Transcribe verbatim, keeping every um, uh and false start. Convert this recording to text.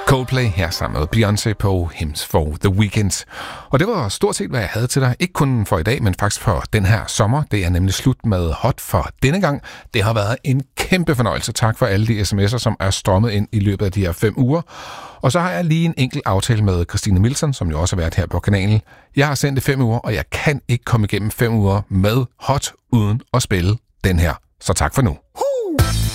Coldplay her sammen med Beyoncé på Hymns for the Weekend. Og det var stort set, hvad jeg havde til dig. Ikke kun for i dag, men faktisk for den her sommer. Det er nemlig slut med Hot for denne gang. Det har været en kæmpe fornøjelse. Tak for alle de sms'er, som er strømmet ind i løbet af de her fem uger. Og så har jeg lige en enkelt aftale med Christine Milton, som jo også har været her på kanalen. Jeg har sendt det fem uger, og jeg kan ikke komme igennem fem uger med Hot uden at spille den her. Så tak for nu.